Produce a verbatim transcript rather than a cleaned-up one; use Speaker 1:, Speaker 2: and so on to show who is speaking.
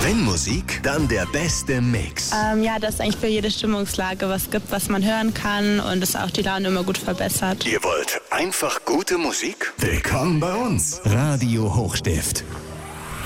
Speaker 1: Wenn Musik, dann der beste Mix.
Speaker 2: Ähm, ja, dass es eigentlich für jede Stimmungslage was gibt, was man hören kann und es auch die Laune immer gut verbessert.
Speaker 1: Ihr wollt einfach gute Musik? Willkommen bei uns. Radio Hochstift.